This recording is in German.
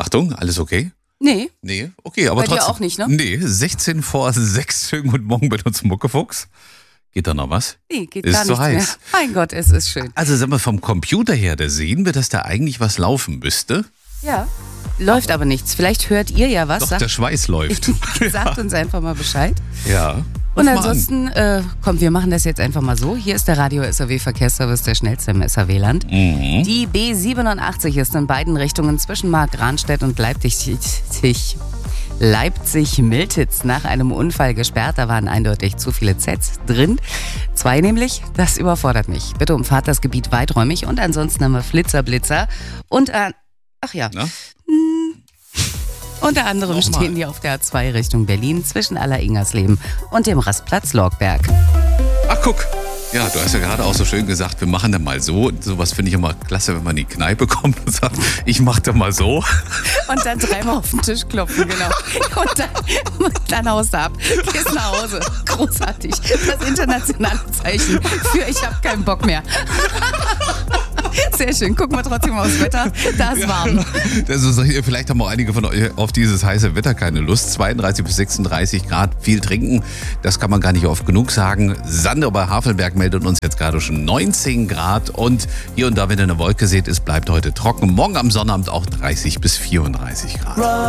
Achtung, alles okay? Nee, Nee, okay, aber bei dir trotzdem. auch nicht, ne? Nee, 16 vor 6. Schönen guten Morgen bei uns Muckefuchs. Geht da noch was? Nee, geht Ist gar zu nichts heiß. mehr. Mein Gott, es ist schön. Also sagen wir vom Computer her, da sehen wir, dass da eigentlich was laufen müsste. Ja, läuft aber nichts. Vielleicht hört ihr ja was. Doch, der Schweiß läuft. Sagt uns einfach mal Bescheid. Ja. Und Ruf mal ansonsten, komm, wir machen das jetzt einfach mal so. Hier ist der Radio-SAW-Verkehrsservice, der schnellste im SAW-Land. Die B87 ist in beiden Richtungen zwischen Markranstädt und Leipzig-Miltitz nach einem Unfall gesperrt. Da waren eindeutig zu viele Zs drin. 2 nämlich, das überfordert mich. Bitte umfahrt das Gebiet weiträumig und ansonsten haben wir Flitzer und Na? unter anderem Nochmal. stehen die auf der A2 Richtung Berlin zwischen Aller-Ingersleben und dem Rastplatz Lorgberg. Ach, guck. Ja, du hast ja gerade auch so schön gesagt, wir machen dann mal so. Sowas finde ich immer klasse, wenn man in die Kneipe kommt und sagt, ich mach dann mal so. Und dann dreimal auf den Tisch klopfen, genau. Und dann haust du ab. Gehst nach Hause. Großartig. Das internationale Zeichen für ich hab keinen Bock mehr. Sehr schön. Gucken wir trotzdem aufs Wetter. Da ist warm. Also, vielleicht haben auch einige von euch auf dieses heiße Wetter keine Lust. 32 bis 36 Grad, viel trinken. Das kann man gar nicht oft genug sagen. Sandro bei Havelberg meldet uns jetzt gerade schon 19 Grad. Und hier und da, wenn ihr eine Wolke seht, es bleibt heute trocken. Morgen am Sonnabend auch 30 bis 34 Grad.